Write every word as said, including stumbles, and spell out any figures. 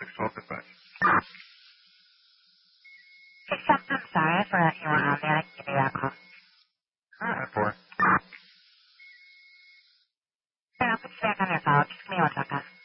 six twelve, goodbye. six twelve, I'm sorry, I forgot you were on there. I can give you that call. Alright, four. Yeah, I'll put you back on your call. Just give me one second.